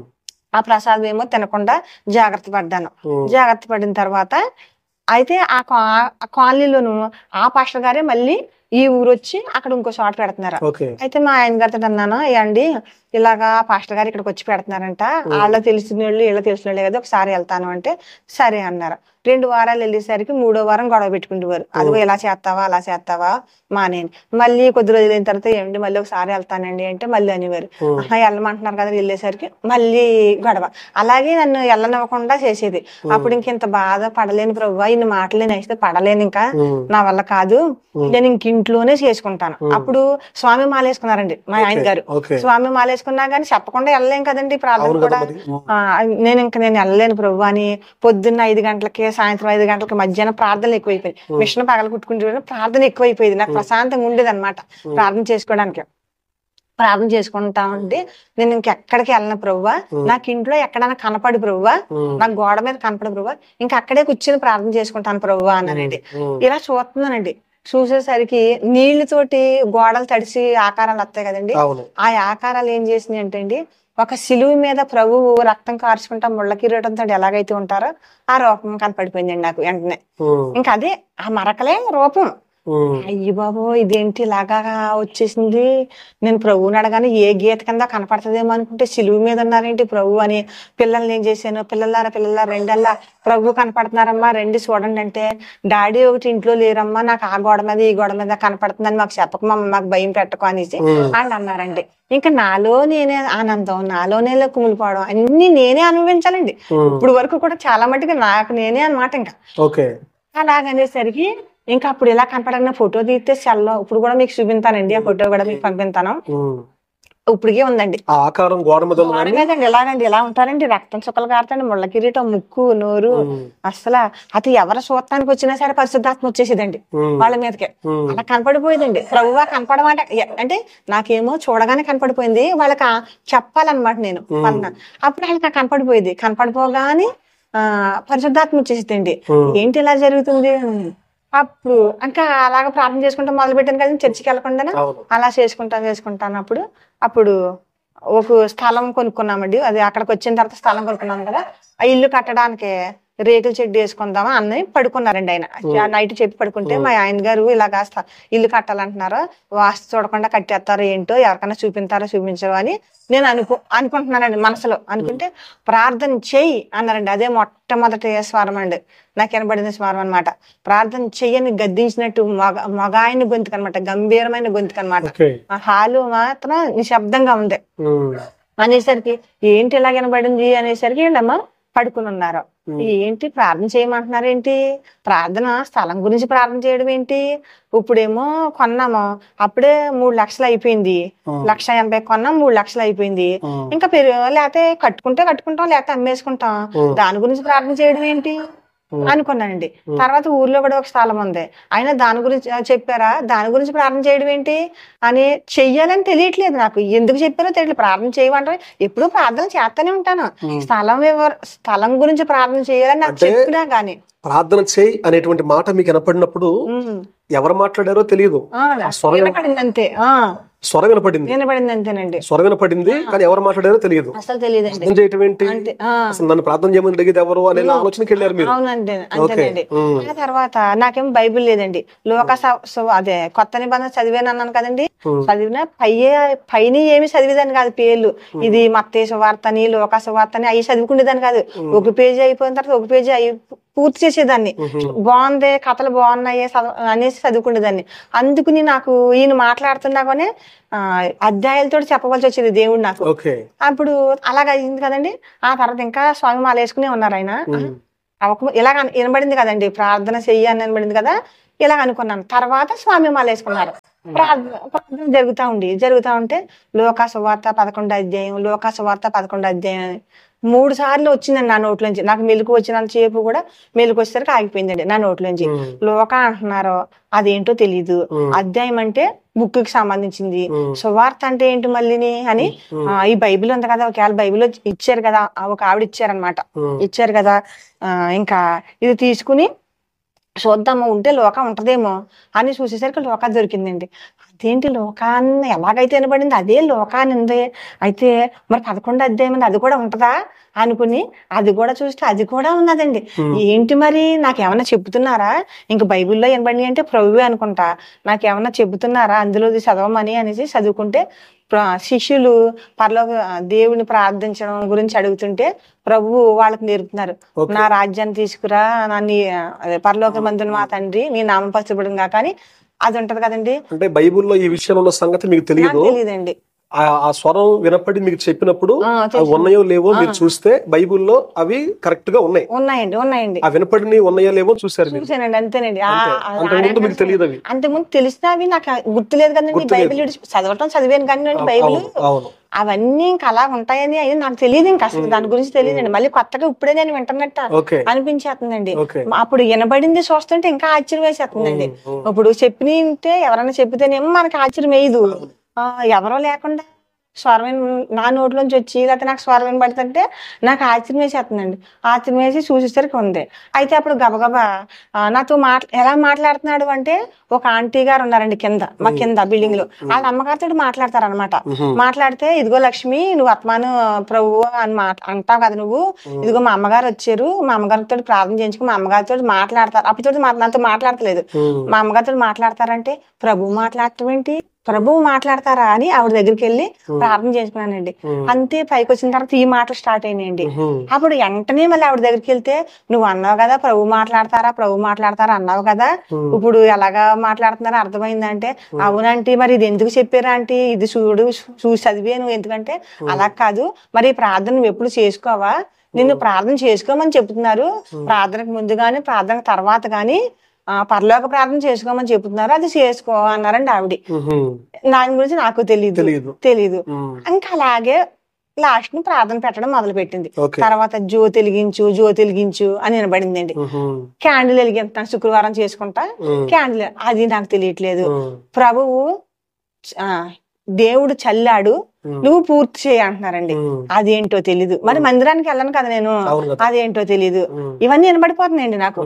ఆ ప్రసాదం ఏమో తినకుండా జాగ్రత్త పడ్డాను. జాగ్రత్త పడిన తర్వాత అయితే ఆ కాలనీలోను ఆ పాస్టర్ గారే మళ్ళీ ఈ ఊరు వచ్చి అక్కడ ఇంకో చోట పెడుతున్నారు. అయితే మా ఆయన గారితో అన్నాను, అండి ఇలాగా పాస్టర్ గారు ఇక్కడికి వచ్చి పెడుతున్నారంట, వాళ్ళ తెలిసిన వాళ్ళు వీళ్ళ తెలిసిన వాళ్ళే కదా, ఒకసారి వెళ్తాను అంటే సరే అన్నారు. 2 వారాలు వెళ్ళేసరికి 3వ వారం గొడవ పెట్టుకుంటేవారు. అదిగో ఇలా చేస్తావా అలా చేస్తావా మానేని. మళ్ళీ కొద్ది రోజులు అయిన తర్వాత ఏమండి మళ్ళీ ఒకసారి వెళ్తానండి అంటే మళ్ళీ అనేవారు. వెళ్ళమంటున్నారు కదా, వెళ్ళేసరికి మళ్ళీ గొడవ. అలాగే నన్ను వెళ్ళనివ్వకుండా చేసేది. అప్పుడు ఇంత బాధ పడలేను ప్రభువా, ఇన్ని మాటలు నేను అయితే పడలేను, ఇంకా నా వల్ల కాదు, నేను ఇంక ఇంట్లోనే చేసుకుంటాను. అప్పుడు స్వామి మాల వేసుకున్నారండి మా ఆయన గారు. స్వామి మాల వేసుకున్నా గానీ చెప్పకుండా వెళ్ళలేం కదండి ప్రార్థన కూడా. నేను వెళ్ళలేను ప్రభు అని పొద్దున్న 5 గంటలకి సాయంత్రం 5 గంటలకి మధ్యాహ్నం ప్రార్థనలు ఎక్కువైపోయింది. మిషన్ పగల కుట్టుకుంటే ప్రార్థన ఎక్కువైపోయింది. నాకు ప్రశాంతంగా ఉండేది అనమాట ప్రార్థన చేసుకోవడానికి. ప్రార్థన చేసుకుంటా ఉంటే నేను ఇంకెక్కడికి వెళ్ళను ప్రభువా, నాకు ఇంట్లో ఎక్కడైనా కనపడి ప్రభువా, నాకు గోడ మీద కనపడి ప్రభువా, ఇంకా అక్కడే కూర్చొని ప్రార్థన చేసుకుంటాను ప్రభువా అన్నానండి. ఇలా చూస్తున్నానండి. చూసేసరికి నీళ్లతోటి గోడలు తడిసి ఆకారాలు వస్తాయి కదండి, ఆ ఆకారాలు ఏం చేసినాయి అంటే అండి, ఒక సిలువు మీద ప్రభువు రక్తం కార్చుకుంటా ముళ్ళ కిరీటంతో ఎలాగైతే ఉంటారో ఆ రూపం కనపడిపోయిందండి నాకు వెంటనే. ఇంకా అదే ఆ మరకలే రూపం. అయ్యి బాబు ఇదేంటి ఇలాగా వచ్చేసింది, నేను ప్రభువుని అడగానే ఏ గీత కింద కనపడుతుందేమో అనుకుంటే సిలువు మీద ఉన్నారేంటి ప్రభు అని పిల్లల్ని ఏం చేశాను, పిల్లలారా రెండల్లా ప్రభు కనపడుతున్నారమ్మా రండి చూడండి అంటే, డాడీ ఒకటి ఇంట్లో లేరమ్మా, నాకు ఆ గోడ మీద ఈ గోడ మీద కనపడుతుందని మాకు చెప్పకమమ్మ, మాకు భయం పెట్టకు అనేసి వాళ్ళు అన్నారండి. ఇంకా నాలో నేనే ఆనందం, నాలోనే కుమిలిపోవడం అన్ని నేనే అనుభవించాలండి. ఇప్పుడు వరకు కూడా చాలా మటుకు నాకు నేనే అనమాట. ఇంకా అలాగనేసరికి ఇంకా అప్పుడు ఇలా కనపడగా ఫోటో తీస్తే సెల్లో ఇప్పుడు కూడా మీకు చూపించానండి, ఆ ఫోటో కూడా మీకు పంపిస్తాను. ఇప్పటికే ఉందండి ఆకారం గోడ మీదండి. ఎలాగండి ఇలా ఉంటారండి, రక్తం చుక్కలు కారుతాండి, ముళ్ళ కిరీటం, ముక్కు, నోరు. అసలు అది ఎవరు చూడటానికి వచ్చినా సరే పరిశుద్ధాత్మ వచ్చేసేదండి వాళ్ళ మీదకే. అలా కనపడిపోయేదండి. ప్రభువా కనపడమాట అంటే నాకేమో చూడగానే కనపడిపోయింది, వాళ్ళకి చెప్పాలన్నమాట నేను అప్పుడు వాళ్ళకి కనపడిపోయేది. కనపడిపోగానే పరిశుద్ధాత్మ వచ్చేసేదండి. ఏంటి ఇలా జరుగుతుంది అప్పుడు ఇంకా అలాగ ప్రార్థన చేసుకుంటా మొదలు పెట్టాను కదా చర్చికి వెళ్ళకుండా, అలా చేసుకుంటాను. అప్పుడు ఒక స్థలం కొనుక్కున్నామండి. అది అక్కడికి వచ్చిన తర్వాత స్థలం కొనుక్కున్నాం కదా, ఆ ఇల్లు కట్టడానికి రేకుల చెడ్డు వేసుకుందామా అన్నీ పడుకున్నారండి. ఆయన నైట్ చెప్పి పడుకుంటే మా ఆయన గారు ఇలాగా ఇల్లు కట్టాలంటున్నారో, వాస్తు చూడకుండా కట్టేస్తారో ఏంటో, ఎవరికైనా చూపించారో అని నేను అనుకుంటున్నానండి మనసులో. అనుకుంటే ప్రార్థన చెయ్యి అన్నారండి. అదే మొట్టమొదటి స్వరం అండి నాకు వినబడిన స్వరం అనమాట. ప్రార్థన చెయ్యని గద్దించినట్టు మగ ఆయన గొంతుకు అనమాట, గంభీరమైన గొంతుకు అనమాట. ఆ హాలు మాత్రం నిశ్శబ్దంగా ఉంది అనేసరికి ఏంటి ఇలా వినబడింది అనేసరికి ఏంటమ్మా పడుకుని ఉన్నారు. ఏంటి ప్రార్థన చేయమంటున్నారు ఏంటి, ప్రార్థన స్థలం గురించి ప్రార్థన చేయడం ఏంటి, ఇప్పుడేమో కొన్నాము అప్పుడే 3 లక్షలు అయిపోయింది, 1,80,000 కొన్నాం 3 లక్షలు అయిపోయింది, ఇంకా లేకపోతే కట్టుకుంటాం లేకపోతే అమ్మేసుకుంటాం, దాని గురించి ప్రార్థన చేయడం ఏంటి అనుకున్నానండి. తర్వాత ఊర్లో కూడా ఒక స్థలం ఉంది, అయినా దాని గురించి చెప్పారా, దాని గురించి ప్రార్థన చేయడం ఏంటి అని చెయ్యాలని తెలియట్లేదు నాకు, ఎందుకు చెప్పారో తెలియట్లేదు. ప్రార్థన చేయమంటారు, ఎప్పుడూ ప్రార్థన చేస్తూనే ఉంటాను, స్థలం గురించి ప్రార్థన చేయాలని నాకు చెప్పినా గానీ ప్రార్థన చేయి అనేటువంటి మాట మీకు వినపడినప్పుడు ఎవరు మాట్లాడారో తెలియదు, వినపడింది అంతే. స్వరం వినపడింది, వినపడింది అంతేనండి. స్వరం వినపడింది, కానీ ఎవరు మాట్లాడారో తెలియదు. అసలు తెలియదండి. ప్రార్థన చేయటం ఏంటి, అసలు నన్ను ప్రార్థన చేయమని అడిగేది ఎవరు అనే ఆలోచనకి వెళ్ళారు మీరు. అవునండి, అంతేనండి. ఆ తర్వాత నాకేం బైబిల్ లేదండి. అదే కొత్త నిబంధన చదివాను అన్నాను కదండి, చదివినా పైన ఏమి చదివేదాన్ని కాదు. పేర్లు ఇది మత్తయి సువార్త అని, లూకా సువార్త అని అవి చదువుకునేదాన్ని కాదు. ఒక పేజీ అయిపోయిన తర్వాత ఒక పేజీ పూర్తి చేసేదాన్ని. బాగుంది, కథలు బాగున్నాయి అనేసి చదువుకునేదాన్ని. అందుకుని నాకు ఈయన మాట్లాడుతున్నా కానీ అధ్యాయాలతో చెప్పవలసి వచ్చేది దేవుడు నాకు. అప్పుడు అలాగ అయింది కదండి. ఆ తర్వాత ఇంకా స్వామి మాల వేసుకునే ఉన్నారు ఆయన. ఇలాగ వినబడింది కదండి, ప్రార్థన చెయ్యి అని వినబడింది కదా, ఇలాగ అనుకున్నాను. తర్వాత స్వామి మాల వేసుకున్నారు. ప్రార్థన జరుగుతా ఉంటే లూకా సువార్త 11వ అధ్యాయం, లూకా సువార్త 11వ అధ్యాయం 3 సార్లు వచ్చిందండి నా నోట్లోంచి. నాకు మెలుకు వచ్చినంత సేపు కూడా మెలుకు వచ్చేసరికి ఆగిపోయిందండి నా నోట్లోంచి. లోక అంటున్నారు, అదేంటో తెలీదు. అధ్యాయం అంటే బుక్ కి సంబంధించింది, సువార్త అంటే ఏంటి మళ్ళీని అని. ఈ బైబిల్ ఉంది కదా, ఒకవేళ బైబిల్ ఇచ్చారు కదా, ఒక ఆవిడ ఇచ్చారు కదా, ఇంకా ఇది తీసుకుని చూద్దాము, ఉంటే లోక ఉంటదేమో అని చూసేసరికి లోక దొరికిందండి. అదేంటి లోకాన్ని ఎలాగైతే వినబడింది అదే లోకాన్ని ఉంది, అయితే మరి 11వ అధ్యాయం అది కూడా ఉంటదా అనుకుని అది కూడా చూస్తే అది కూడా ఉన్నదండి. ఏంటి మరి నాకేమన్నా చెబుతున్నారా, ఇంక బైబిల్లో వినబడి అంటే ప్రభువే అనుకుంటా, నాకేమన్నా చెబుతున్నారా అందులో చదవమని అనేసి చదువుకుంటే శిష్యులు పరలోక దేవుని ప్రార్థించడం గురించి అడుగుతుంటే ప్రభువు వాళ్ళకి నేర్పుతున్నారు. నా రాజ్యాన్ని తీసుకురా, పరలోక మందుని మా తండ్రి నీ నామం పరచబడును గాక అని అది ఉంటది కదండి. అంటే బైబిల్లో ఈ విషయంలో ఉన్న సంగతి మీకు తెలియదండి. ఆ స్వరం వినపడి మీకు చెప్పినప్పుడు ఉన్నాయో లేవో మీరు చూస్తే బైబిల్లో అవి కరెక్ట్ గా ఉన్నాయండి. ఆ వినపడిని ఉన్నాయో లేవో చూసానండి. అంతేనండి. అంతకుముందు మీకు తెలియదు అవి. అంతకుముందు తెలిసినా అవి నాకు గుర్తులేదు కదండి. బైబిల్ చదివాను కానీ బైబిల్ అవన్నీ ఇంకా అలా ఉంటాయని అది నాకు తెలియదు. ఇంకా అసలు దాని గురించి తెలియదండి. మళ్ళీ కొత్తగా ఇప్పుడే నేను వింటున్నట్ట అనిపించేస్తుందండి. అప్పుడు వినబడింది చూస్తుంటే ఇంకా ఆశ్చర్యం వేసేస్తుందండి. ఇప్పుడు చెప్పితే ఎవరైనా చెప్పితేనేమో మనకి ఆశ్చర్యం వేయదు. ఎవరో లేకుండా స్వరం నా నోట్లోంచి వచ్చి లేకపోతే నాకు స్వరం వినబడుతుంటే నాకు ఆశ్చర్యం వేసేస్తుందండి. ఆశ్చర్యం వేసి చూసేసరికి ఉంది. అయితే అప్పుడు గబగబా నాతో ఎలా మాట్లాడుతున్నాడు అంటే, ఒక ఆంటీ గారు ఉన్నారండి మా కింద బిల్డింగ్ లో, వాళ్ళ అమ్మగారితో మాట్లాడతారనమాట. మాట్లాడితే ఇదిగో లక్ష్మి నువ్వు ఆత్మాను ప్రభు అని అంటావు కదా, నువ్వు ఇదిగో మా అమ్మగారు వచ్చారు, మా అమ్మగారితో ప్రార్థన చేయించుకుని మా అమ్మగారితో మాట్లాడతారు. అప్పటితో నాతో మాట్లాడతలేదు. మా అమ్మగారితో మాట్లాడతారంటే ప్రభు మాట్లాడటం ఏంటి, ప్రభువు మాట్లాడతారా అని ఆవిడ దగ్గరికి వెళ్ళి ప్రార్థన చేసుకున్నానండి. అంతే పైకి వచ్చిన తర్వాత ఈ మాటలు స్టార్ట్ అయినాయండి. అప్పుడు వెంటనే మళ్ళీ ఆవిడ దగ్గరికి వెళ్తే, నువ్వు అన్నావు కదా ప్రభు మాట్లాడతారా అన్నావు కదా, ఇప్పుడు ఎలాగా మాట్లాడుతున్నారో అర్థమైందంటే, అవునంటే మరి ఇది ఎందుకు చెప్పారా అంటే, ఇది చూసి చదివే నువ్వు, ఎందుకంటే అలా కాదు మరి ప్రార్థన నువ్వు ఎప్పుడు చేసుకోవా, నిన్ను ప్రార్థన చేసుకోమని చెప్తున్నారు. ప్రార్థనకు ముందు గాని ప్రార్థన తర్వాత గాని పరలోక ప్రార్థన చేసుకోమని చెప్తున్నారు, అది చేసుకో అన్నారండి ఆవిడ. దాని గురించి నాకు తెలీదు. ఇంకా అలాగే లాస్ట్ ని ప్రార్థన పెట్టడం మొదలు పెట్టింది. తర్వాత జ్యోతి వెలిగించు అని వినబడిందండి. క్యాండిల్ వెలిగిస్తాను శుక్రవారం చేసుకుంటా క్యాండిల్, అది నాకు తెలియట్లేదు. ప్రభువు దేవుడు చల్లాడు, నువ్వు పూర్తి చేయి అంటున్నారండి. అదేంటో తెలీదు. మరి మందిరానికి వెళ్ళను కదా నేను, అదేంటో తెలీదు. ఇవన్నీ వినబడిపోతున్నాయండి నాకు.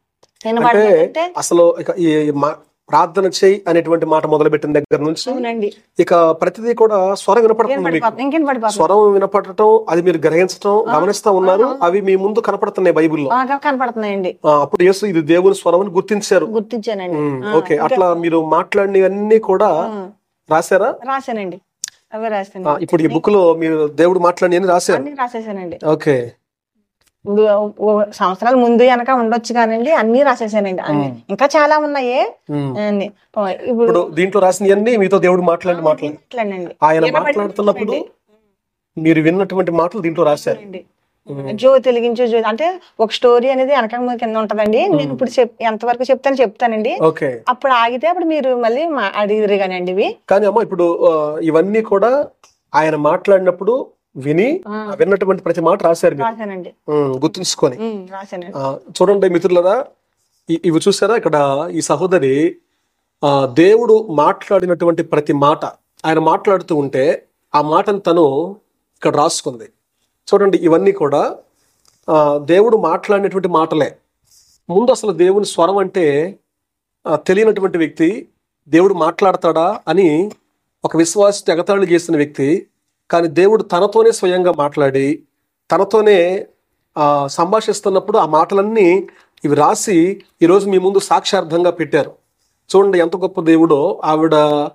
అసలు ప్రార్థన చేయి అనేటువంటి మాట మొదలుపెట్టిన దగ్గర నుంచి ఇక ప్రతిదీ కూడా స్వరం వినపడుతుంది. స్వరం వినపడటం, అది మీరు గ్రహించడం, గమనిస్తా ఉన్నారు. అవి మీ ముందు కనపడుతున్నాయి బైబిల్లో, కనపడుతున్నాయండి. అప్పుడు యేసు ఇది దేవుని స్వరం అని గుర్తించానండి. ఓకే, అట్లా మీరు మాట్లాడినవన్నీ కూడా రాశానండి. ఇప్పుడు ఈ బుక్ లో మీరు దేవుడు మాట్లాడి రాసేసానండి. ఓకే, సంవత్సరాల ముందు వెనక ఉండొచ్చు కానండి, అన్ని రాసేసానండి. ఇంకా చాలా ఉన్నాయి. ఇప్పుడు దీంట్లో రాసినవన్నీ మీతో దేవుడు మాట్లాడండి. ఆయన మాట్లాడుతున్నప్పుడు మీరు విన్నటువంటి మాటలు దీంట్లో రాశారు. జ్యోతి వెలిగించు అంటే ఒక స్టోరీ అనేది వెనక కింద ఉంటదండి. నేను ఇప్పుడు ఎంతవరకు చెప్తానండి. అప్పుడు ఆగితే అప్పుడు మీరు మళ్ళీ అడిగిరు కానండి ఇవి. కానీ అమ్మ ఇప్పుడు ఇవన్నీ కూడా ఆయన మాట్లాడినప్పుడు విన్నటువంటి ప్రతి మాట రాశారు, గుర్తుంచుకొని. చూడండి మిత్రులరా, ఇవి చూసారా, ఇక్కడ ఈ సహోదరి దేవుడు మాట్లాడినటువంటి ప్రతి మాట, ఆయన మాట్లాడుతూ ఉంటే ఆ మాటను తను ఇక్కడ రాసుకుంది. చూడండి, ఇవన్నీ కూడా దేవుడు మాట్లాడినటువంటి మాటలే. ముందు అసలు దేవుని స్వరం అంటే తెలియనటువంటి వ్యక్తి, దేవుడు మాట్లాడతాడా అని ఒక విశ్వాసి ఎగతాళి చేసిన వ్యక్తి, కానీ దేవుడు తనతోనే స్వయంగా మాట్లాడి తనతోనే సంభాషిస్తున్నప్పుడు ఆ మాటలన్నీ ఇవి రాసి ఈరోజు మీ ముందు సాక్ష్యార్థంగా పెట్టారు. చూడండి ఎంత గొప్ప దేవుడో. ఆవిడ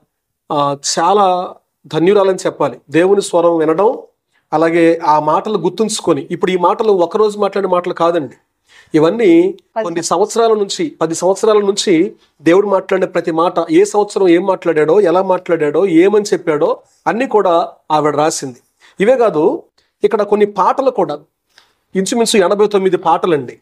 చాలా ధన్యురాలని చెప్పాలి. దేవుని స్వరం వినడం, అలాగే ఆ మాటలు గుర్తుంచుకొని, ఇప్పుడు ఈ మాటలు ఒకరోజు మాట్లాడే మాటలు కాదండి, ఇవన్నీ కొన్ని సంవత్సరాల నుంచి 10 సంవత్సరాల నుంచి దేవుడు మాట్లాడిన ప్రతి మాట, ఏ సంవత్సరం ఏం మాట్లాడాడో, ఎలా మాట్లాడాడో, ఏమని చెప్పాడో అన్ని కూడా ఆవిడ రాసింది. ఇవే కాదు, ఇక్కడ కొన్ని పాటలు కూడా ఇంచుమించు 89 పాటలండి.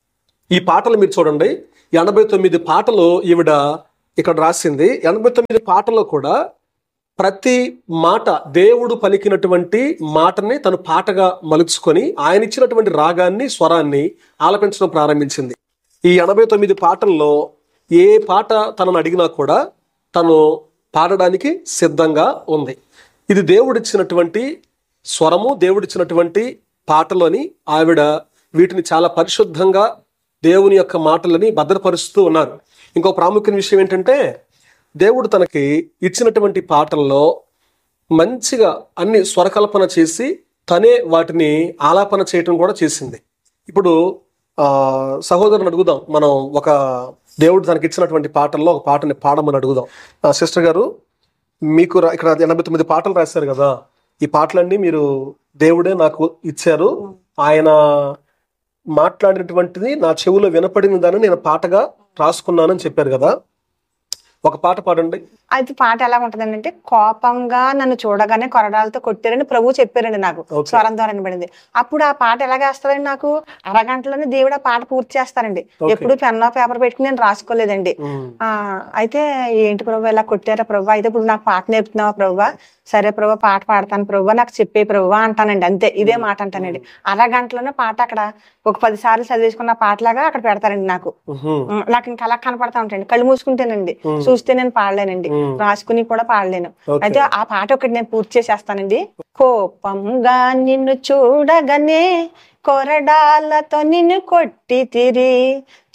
ఈ పాటలు మీరు చూడండి, 89 పాటలు ఈవిడ ఇక్కడ రాసింది. 89 పాటల్లో కూడా ప్రతి మాట దేవుడు పలికినటువంటి మాటని తను పాటగా మలుచుకొని ఆయన ఇచ్చినటువంటి రాగాన్ని, స్వరాన్ని ఆలపించడం ప్రారంభించింది. ఈ 89 పాటల్లో ఏ పాట తనను అడిగినా కూడా తను పాడడానికి సిద్ధంగా ఉంది. ఇది దేవుడిచ్చినటువంటి స్వరము, దేవుడిచ్చినటువంటి పాటలోని ఆవిడ వీటిని చాలా పరిశుద్ధంగా దేవుని యొక్క మాటలని భద్రపరుస్తూ ఉన్నారు. ఇంకో ప్రాముఖ్యమైన విషయం ఏంటంటే, దేవుడు తనకి ఇచ్చినటువంటి పాటల్లో మంచిగా అన్ని స్వరకల్పన చేసి తనే వాటిని ఆలాపన చేయటం కూడా చేసింది. ఇప్పుడు సహోదరుని అడుగుదాం, మనం ఒక దేవుడు తనకి ఇచ్చినటువంటి పాటల్లో ఒక పాటని పాడమని అడుగుదాం. సిస్టర్ గారు, మీకు ఇక్కడ 89 పాటలు రాశారు కదా, ఈ పాటలన్నీ మీరు దేవుడే నాకు ఇచ్చారు, ఆయన మాట్లాడినటువంటిది నా చెవులో వినపడిన దాన్ని నేను పాటగా రాసుకున్నానని చెప్పారు కదా, ఒక పాట పాడండి. అది పాట ఎలా ఉంటదండి అంటే, కోపంగా నన్ను చూడగానే కొరడాలతో కొట్టారని ప్రభు చెప్పారండి నాకు, స్వరం ద్వారా వినబడింది. అప్పుడు ఆ పాట ఎలాగేస్తారండి, నాకు అరగంటలోనే దేవుడు ఆ పాట పూర్తి చేస్తారండి. ఎప్పుడు పెన్నో పేపర్ పెట్టుకుని నేను రాసుకోలేదండి. అయితే ఏంటి ప్రభు ఇలా కొట్టారా ప్రభు, అయితే ఇప్పుడు నాకు పాట నేర్పుతున్నావా ప్రభు, సరే ప్రభు పాట పాడతాను ప్రభు, నాకు చెప్పే ప్రభు అంటానండి, అంతే ఇదే మాట అంటానండి. అరగంటలోనే పాట అక్కడ ఒక 10 సార్లు చదివేసుకున్న పాటలాగా అక్కడ పెడతారండి. నాకు ఇంకా అలా కనపడతా ఉంటాయండి, కళ్ళు మూసుకుంటేనండి, చూస్తే నేను పాడలేనండి, రాసుకుని కూడా పాడలేను. అయితే ఆ పాట ఒకటి నేను పూర్తి చేసేస్తానండి. కోపంగా నిన్ను చూడగానే కొరడాలతో నిన్ను కొట్టి తిరి,